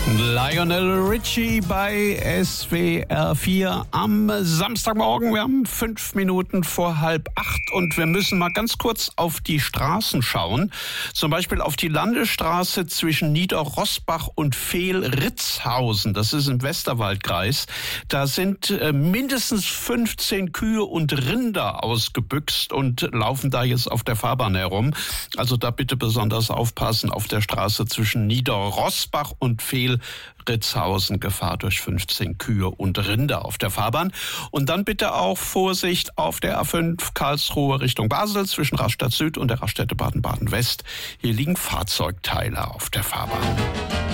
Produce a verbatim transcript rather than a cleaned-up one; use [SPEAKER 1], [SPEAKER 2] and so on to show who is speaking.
[SPEAKER 1] Lionel Richie bei S W R vier am Samstagmorgen. Wir haben fünf Minuten vor halb acht und wir müssen mal ganz kurz auf die Straßen schauen. Zum Beispiel auf die Landesstraße zwischen Niederrosbach und Fehl-Ritzhausen. Das ist im Westerwaldkreis. Da sind äh, mindestens fünfzehn Kühe und Rinder ausgebüxt und laufen da jetzt auf der Fahrbahn herum. Also da bitte besonders aufpassen auf der Straße zwischen Niederrosbach und Fehl-Ritzhausen. Gefahr durch fünfzehn Kühe und Rinder auf der Fahrbahn. Und dann bitte auch Vorsicht auf der A fünf Karlsruhe Richtung Basel zwischen Rastatt Süd und der Raststätte Baden-Baden West. Hier liegen Fahrzeugteile auf der Fahrbahn.